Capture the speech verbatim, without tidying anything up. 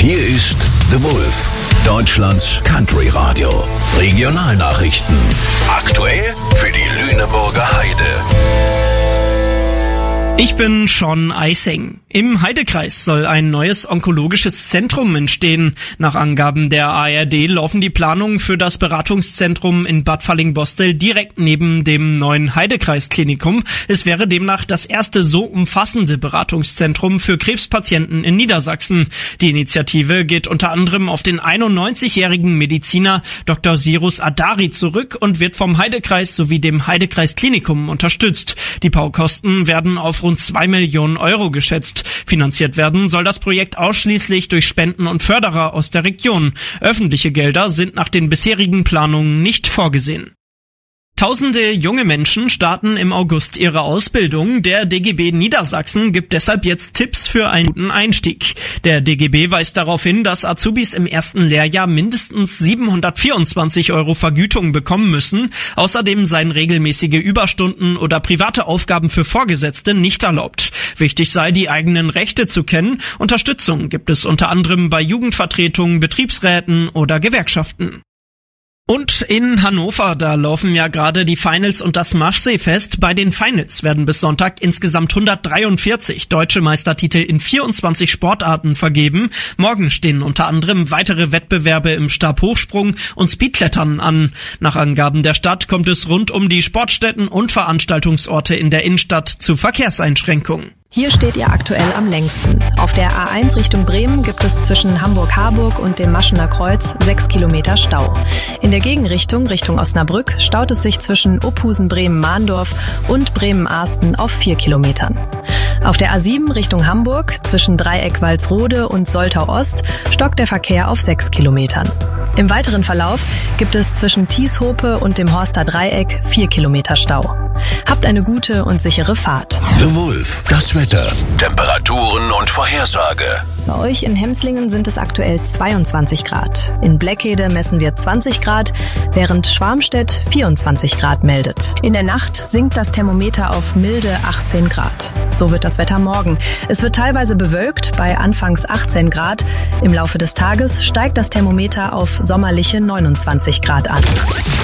Hier ist The Wolf, Deutschlands Country Radio. Regionalnachrichten. Aktuell für die Lüneburger Heide. Ich bin Sean Eising. Im Heidekreis soll ein neues onkologisches Zentrum entstehen. Nach Angaben der A R D laufen die Planungen für das Beratungszentrum in Bad Fallingbostel direkt neben dem neuen Heidekreisklinikum. Es wäre demnach das erste so umfassende Beratungszentrum für Krebspatienten in Niedersachsen. Die Initiative geht unter anderem auf den einundneunzigjährigen Mediziner Doktor Sirus Adari zurück und wird vom Heidekreis sowie dem Heidekreisklinikum unterstützt. Die Baukosten werden auf rund zwei Millionen Euro geschätzt. Finanziert werden soll das Projekt ausschließlich durch Spenden und Förderer aus der Region. Öffentliche Gelder sind nach den bisherigen Planungen nicht vorgesehen. Tausende junge Menschen starten im August ihre Ausbildung. Der D G B Niedersachsen gibt deshalb jetzt Tipps für einen guten Einstieg. Der D G B weist darauf hin, dass Azubis im ersten Lehrjahr mindestens siebenhundertvierundzwanzig Euro Vergütung bekommen müssen. Außerdem seien regelmäßige Überstunden oder private Aufgaben für Vorgesetzte nicht erlaubt. Wichtig sei, die eigenen Rechte zu kennen. Unterstützung gibt es unter anderem bei Jugendvertretungen, Betriebsräten oder Gewerkschaften. Und in Hannover, da laufen ja gerade die Finals und das Maschseefest. Bei den Finals werden bis Sonntag insgesamt hundertdreiundvierzig deutsche Meistertitel in vierundzwanzig Sportarten vergeben. Morgen stehen unter anderem weitere Wettbewerbe im Stabhochsprung und Speedklettern an. Nach Angaben der Stadt kommt es rund um die Sportstätten und Veranstaltungsorte in der Innenstadt zu Verkehrseinschränkungen. Hier steht ihr aktuell am längsten. Auf der A eins Richtung Bremen gibt es zwischen Hamburg-Harburg und dem Maschener Kreuz sechs Kilometer Stau. In der Gegenrichtung, Richtung Osnabrück, staut es sich zwischen Opusen-Bremen-Mahndorf und Bremen-Ahsten auf vier Kilometern. Auf der A sieben Richtung Hamburg, zwischen Dreieck-Walsrode und Soltau-Ost, stockt der Verkehr auf sechs Kilometern. Im weiteren Verlauf gibt es zwischen Tieshope und dem Horster Dreieck vier Kilometer Stau. Habt eine gute und sichere Fahrt. The Wolf, das Wetter, Temperaturen und Vorhersage. Bei euch in Hemslingen sind es aktuell zweiundzwanzig Grad. In Bleckede messen wir zwanzig Grad, während Schwarmstedt vierundzwanzig Grad meldet. In der Nacht sinkt das Thermometer auf milde achtzehn Grad. So wird das Wetter morgen. Es wird teilweise bewölkt bei anfangs achtzehn Grad. Im Laufe des Tages steigt das Thermometer auf sommerliche neunundzwanzig Grad an.